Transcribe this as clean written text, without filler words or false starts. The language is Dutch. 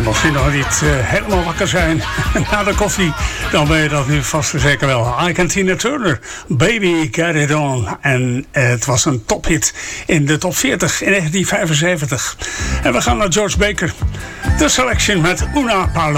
mocht je nog niet helemaal wakker zijn na de koffie, dan ben je dat nu vast en zeker wel. Ike en Tina Turner, Baby Get It On. En het was een tophit in de top 40 in 1975. En we gaan naar George Baker. The Selection met Una Paula.